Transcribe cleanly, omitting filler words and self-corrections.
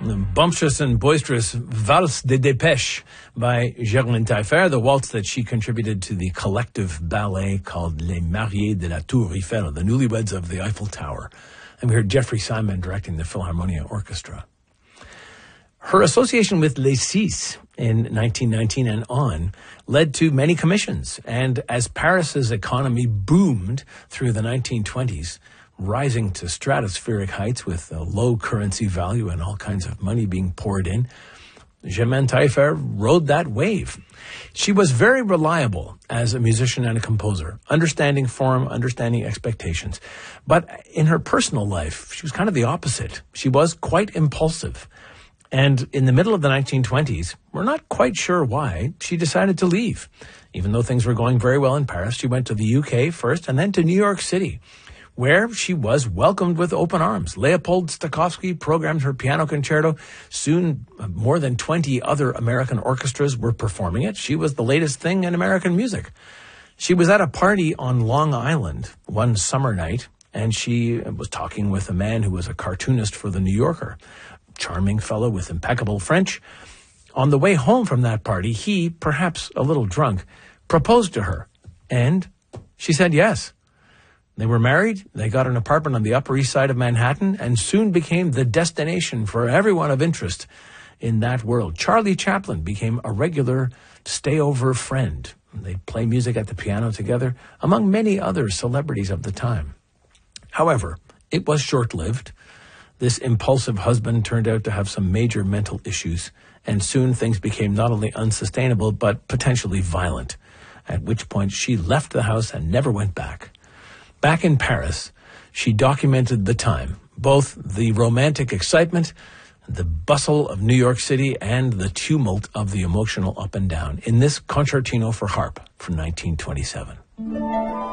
bumptious and boisterous Valse des Dépêches by Germaine Taillefer, the waltz that she contributed to the collective ballet called Les Mariés de la Tour Eiffel, the newlyweds of the Eiffel Tower. And we heard Jeffrey Simon directing the Philharmonia Orchestra. Her association with Les Six in 1919 and on led to many commissions. And as Paris's economy boomed through the 1920s, rising to stratospheric heights with a low currency value and all kinds of money being poured in, Germaine Taillefer rode that wave. She was very reliable as a musician and a composer, understanding form, understanding expectations. But in her personal life, she was kind of the opposite. She was quite impulsive. And in the middle of the 1920s, we're not quite sure why, she decided to leave. Even though things were going very well in Paris, she went to the UK first and then to New York City, where she was welcomed with open arms. Leopold Stokowski programmed her piano concerto. Soon, more than 20 other American orchestras were performing it. She was the latest thing in American music. She was at a party on Long Island one summer night, and she was talking with a man who was a cartoonist for The New Yorker. Charming fellow with impeccable French. On the way home from that party, he, perhaps a little drunk, proposed to her, and she said yes. They were married, they got an apartment on the Upper East Side of Manhattan, and soon became the destination for everyone of interest in that world. Charlie Chaplin became a regular stay-over friend. They'd play music at the piano together, among many other celebrities of the time. However, it was short-lived. This impulsive husband turned out to have some major mental issues, and soon things became not only unsustainable, but potentially violent, at which point she left the house and never went back. Back in Paris, she documented the time, both the romantic excitement, the bustle of New York City, and the tumult of the emotional up and down in this concertino for harp from 1927.